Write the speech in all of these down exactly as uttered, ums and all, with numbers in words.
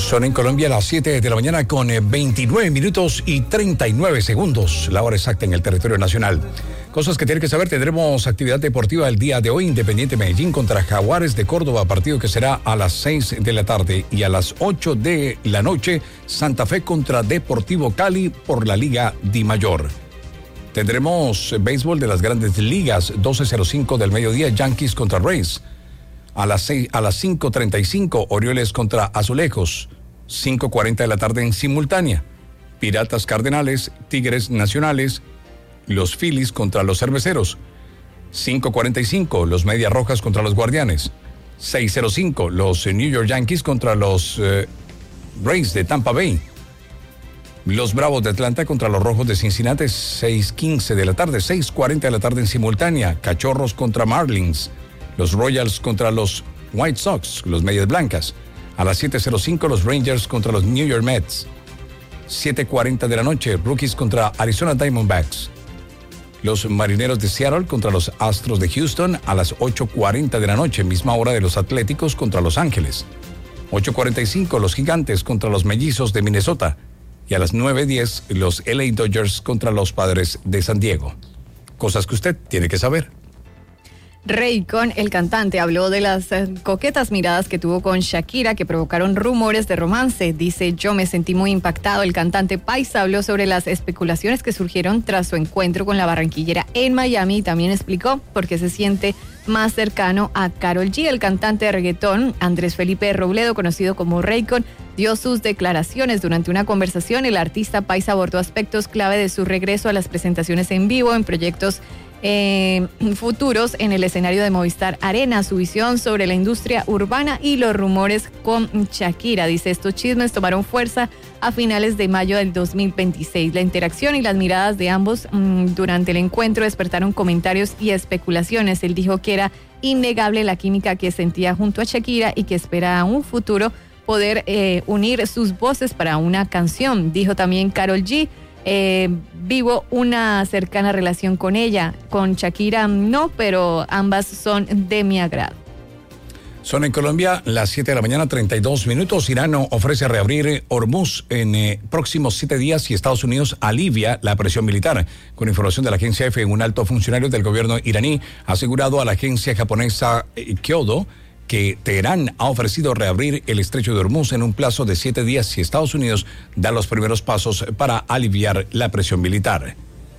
Son en Colombia las siete de la mañana con veintinueve minutos y treinta y nueve segundos, la hora exacta en el territorio nacional. Cosas que tienen que saber: tendremos actividad deportiva el día de hoy. Independiente Medellín contra Jaguares de Córdoba, partido que será a las seis de la tarde, y a las ocho de la noche Santa Fe contra Deportivo Cali por la Liga Dimayor. Tendremos béisbol de las Grandes Ligas, doce cero cinco del mediodía, Yankees contra Rays. A las, seis, a las cinco treinta y cinco, Orioles contra Azulejos. cinco cuarenta de la tarde en simultánea, Piratas Cardenales, Tigres Nacionales, los Phillies contra los Cerveceros. cinco cuarenta y cinco, los Medias Rojas contra los Guardianes. seis cero cinco, los New York Yankees contra los eh, Rays de Tampa Bay. Los Bravos de Atlanta contra los Rojos de Cincinnati, seis quince de la tarde. seis cuarenta de la tarde en simultánea, Cachorros contra Marlins. Los Royals contra los White Sox, los Medias Blancas. A las siete cero cinco, los Rangers contra los New York Mets. siete cuarenta de la noche, Rockies contra Arizona Diamondbacks. Los Marineros de Seattle contra los Astros de Houston. A las ocho cuarenta de la noche, misma hora de los Atléticos contra Los Ángeles. ocho cuarenta y cinco, los Gigantes contra los Mellizos de Minnesota. Y a las nueve diez, los L A Dodgers contra los Padres de San Diego. Cosas que usted tiene que saber. Raycon, el cantante, habló de las eh, coquetas miradas que tuvo con Shakira, que provocaron rumores de romance. Dice: yo me sentí muy impactado. El cantante paisa habló sobre las especulaciones que surgieron tras su encuentro con la barranquillera en Miami, y también explicó por qué se siente más cercano a Karol G. El cantante de reggaetón, Andrés Felipe Robledo, conocido como Raycon, dio sus declaraciones. Durante una conversación, el artista paisa abordó aspectos clave de su regreso a las presentaciones en vivo en proyectos Eh, futuros en el escenario de Movistar Arena, su visión sobre la industria urbana y los rumores con Shakira. Dice: estos chismes tomaron fuerza a finales de mayo del dos mil veintiséis. La interacción y las miradas de ambos mmm, durante el encuentro despertaron comentarios y especulaciones. Él dijo que era innegable la química que sentía junto a Shakira y que espera un futuro poder eh, unir sus voces para una canción. Dijo también Karol G: Eh, vivo una cercana relación con ella. Con Shakira no, pero ambas son de mi agrado. Son en Colombia las siete de la mañana, treinta y dos minutos. Irán ofrece reabrir Hormuz en eh, próximos siete días y Estados Unidos alivia la presión militar. Con información de la agencia F, un alto funcionario del gobierno iraní ha asegurado a la agencia japonesa eh, Kyodo que Teherán ha ofrecido reabrir el estrecho de Hormuz en un plazo de siete días si Estados Unidos da los primeros pasos para aliviar la presión militar.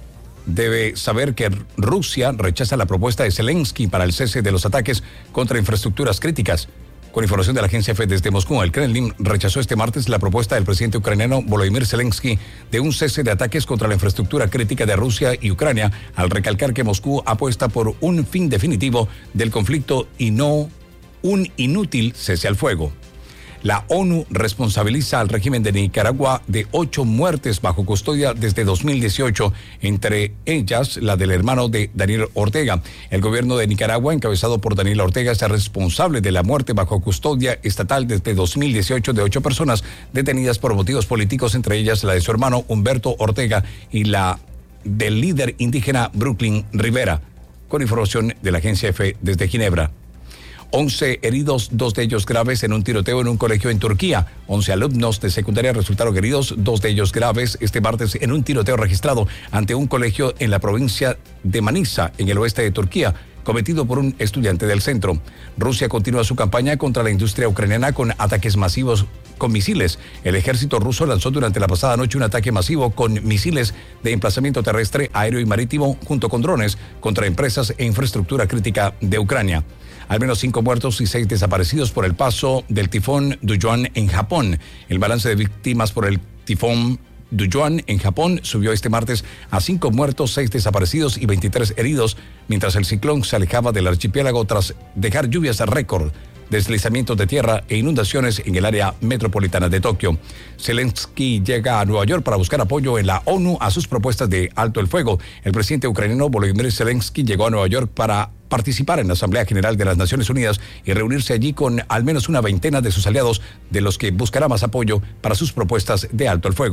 Debe saber que Rusia rechaza la propuesta de Zelensky para el cese de los ataques contra infraestructuras críticas. Con información de la agencia F desde Moscú, el Kremlin rechazó este martes la propuesta del presidente ucraniano Volodymyr Zelensky de un cese de ataques contra la infraestructura crítica de Rusia y Ucrania, al recalcar que Moscú apuesta por un fin definitivo del conflicto y no un inútil cese al fuego. La ONU responsabiliza al régimen de Nicaragua de ocho muertes bajo custodia desde dos mil dieciocho, entre ellas la del hermano de Daniel Ortega. El gobierno de Nicaragua, encabezado por Daniel Ortega, es responsable de la muerte bajo custodia estatal desde dos mil dieciocho de ocho personas detenidas por motivos políticos, entre ellas la de su hermano Humberto Ortega y la del líder indígena Brooklyn Rivera. Con información de la agencia F desde Ginebra. once heridos, dos de ellos graves en un tiroteo en un colegio en Turquía. once alumnos de secundaria resultaron heridos, dos de ellos graves, este martes en un tiroteo registrado ante un colegio en la provincia de Manisa, en el oeste de Turquía, cometido por un estudiante del centro. Rusia continúa su campaña contra la industria ucraniana con ataques masivos con misiles. El ejército ruso lanzó durante la pasada noche un ataque masivo con misiles de emplazamiento terrestre, aéreo y marítimo, junto con drones, contra empresas e infraestructura crítica de Ucrania. Al menos cinco muertos y seis desaparecidos por el paso del tifón Dujuan en Japón. El balance de víctimas por el tifón Dujuan en Japón subió este martes a cinco muertos, seis desaparecidos y veintitrés heridos, mientras el ciclón se alejaba del archipiélago tras dejar lluvias a récord, deslizamientos de tierra e inundaciones en el área metropolitana de Tokio. Zelensky llega a Nueva York para buscar apoyo en la ONU a sus propuestas de alto el fuego. El presidente ucraniano Volodymyr Zelensky llegó a Nueva York para participar en la Asamblea General de las Naciones Unidas y reunirse allí con al menos una veintena de sus aliados, de los que buscará más apoyo para sus propuestas de alto el fuego.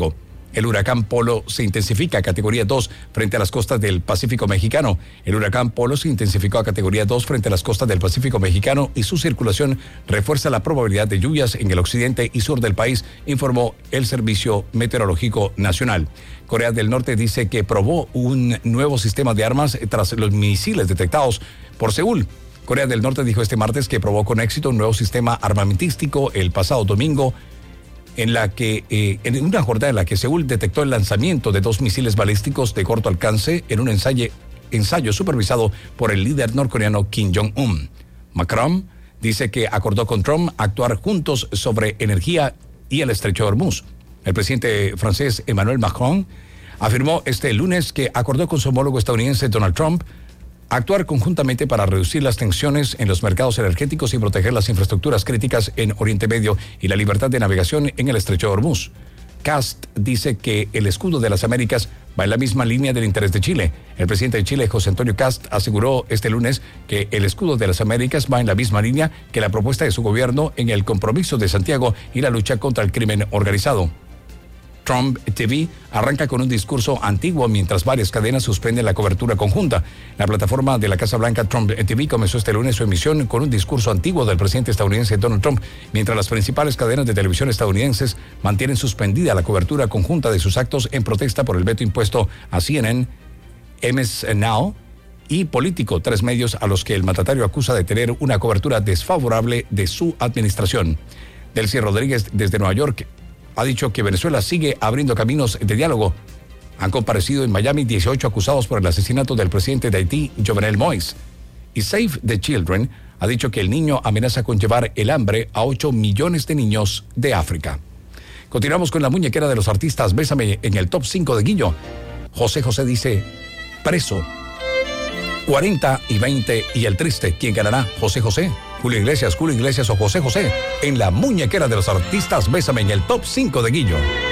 El huracán Polo se intensifica a categoría dos frente a las costas del Pacífico mexicano. El huracán Polo se intensificó a categoría dos frente a las costas del Pacífico mexicano y su circulación refuerza la probabilidad de lluvias en el occidente y sur del país, informó el Servicio Meteorológico Nacional. Corea del Norte dice que probó un nuevo sistema de armas tras los misiles detectados por Seúl. Corea del Norte dijo este martes que probó con éxito un nuevo sistema armamentístico el pasado domingo, en la que, eh, en una jornada en la que Seúl detectó el lanzamiento de dos misiles balísticos de corto alcance en un ensayo, ensayo supervisado por el líder norcoreano Kim Jong-un. Macron dice que acordó con Trump actuar juntos sobre energía y el estrecho de Hormuz. El presidente francés Emmanuel Macron afirmó este lunes que acordó con su homólogo estadounidense Donald Trump actuar conjuntamente para reducir las tensiones en los mercados energéticos y proteger las infraestructuras críticas en Oriente Medio y la libertad de navegación en el estrecho de Hormuz. Kast dice que el escudo de las Américas va en la misma línea del interés de Chile. El presidente de Chile, José Antonio Kast, aseguró este lunes que el escudo de las Américas va en la misma línea que la propuesta de su gobierno en el compromiso de Santiago y la lucha contra el crimen organizado. Trump T V arranca con un discurso antiguo mientras varias cadenas suspenden la cobertura conjunta. La plataforma de la Casa Blanca Trump T V comenzó este lunes su emisión con un discurso antiguo del presidente estadounidense Donald Trump, mientras las principales cadenas de televisión estadounidenses mantienen suspendida la cobertura conjunta de sus actos en protesta por el veto impuesto a C N N, M S Now y Político, tres medios a los que el mandatario acusa de tener una cobertura desfavorable de su administración. Delcy Rodríguez, desde Nueva York, ha dicho que Venezuela sigue abriendo caminos de diálogo. Han comparecido en Miami dieciocho acusados por el asesinato del presidente de Haití, Jovenel Moïse. Y Save the Children ha dicho que el niño amenaza con llevar el hambre a ocho millones de niños de África. Continuamos con la muñequera de los artistas. Bésame en el top cinco de Guillo. José José dice, preso. cuarenta y veinte y el triste. ¿Quién ganará? José José, Julio Iglesias, Julio Iglesias o José José. En la muñequera de los artistas, Bésame en el top cinco de Guillo.